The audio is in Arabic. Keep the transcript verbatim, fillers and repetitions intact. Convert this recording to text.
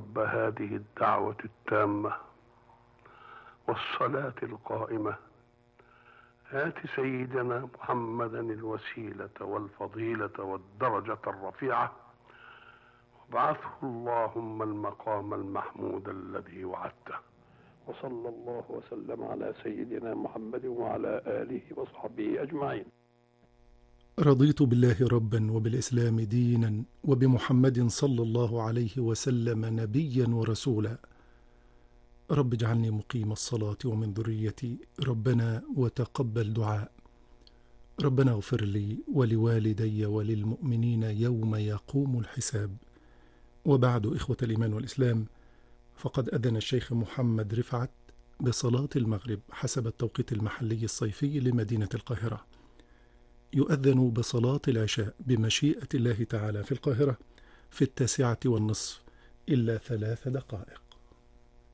رب هذه الدعوة التامة والصلاة القائمة آت سيدنا محمدا الوسيلة والفضيلة والدرجة الرفيعة وابعثه اللهم المقام المحمود الذي وعدته. وصلى الله وسلم على سيدنا محمد وعلى آله وصحبه أجمعين. رضيت بالله ربا وبالإسلام دينا وبمحمد صلى الله عليه وسلم نبيا ورسولا. رب اجعلني مقيم الصلاة ومن ذريتي ربنا وتقبل دعاء. ربنا اغفر لي ولوالدي وللمؤمنين يوم يقوم الحساب. وبعد، إخوة الإيمان والإسلام، فقد أذن الشيخ محمد رفعت بصلاة المغرب حسب التوقيت المحلي الصيفي لمدينة القاهرة. يؤذن بصلاة العشاء بمشيئة الله تعالى في القاهرة في التاسعة والنصف إلا ثلاث دقائق.